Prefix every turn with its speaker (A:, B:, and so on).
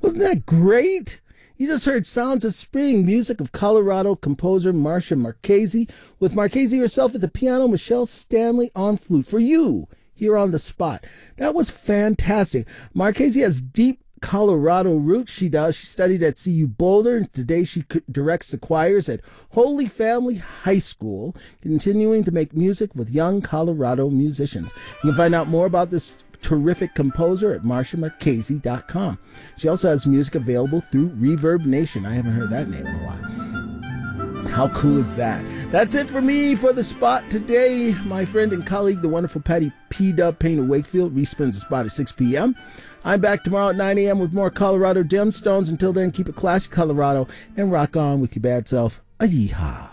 A: Wasn't that great? You just heard Sounds of Spring, music of Colorado composer Marcia Marchese, with Marchese herself at the piano, Michelle Stanley on flute. For you, here on the spot. That was fantastic. Marchese has deep Colorado roots. She does. She studied at CU Boulder, and today she directs the choirs at Holy Family High School, continuing to make music with young Colorado musicians. You can find out more about this terrific composer at MarciaMarchese.com. She also has music available through Reverb Nation. I haven't heard that name in a while. How cool is that? That's it for me for the spot today. My friend and colleague, the wonderful Patty P. Dub Payne of Wakefield, respins the spot at 6 p.m. I'm back tomorrow at 9 a.m. with more Colorado Gemstones. Until then, keep it classy, Colorado, and rock on with your bad self. A yeehaw.